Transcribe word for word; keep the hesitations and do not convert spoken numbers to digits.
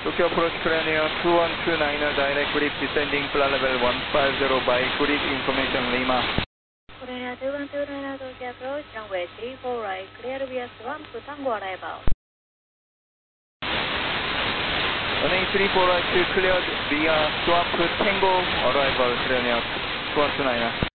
Tokyo approach clear near two one two niner direct grip descending flight level one five zero by grip information Lima. Korea two one two niner Tokyo approach runway three four right clear via Swamp to Tango arrival. Runway three four right cleared via Swamp Tango arrival clear near two one two niner.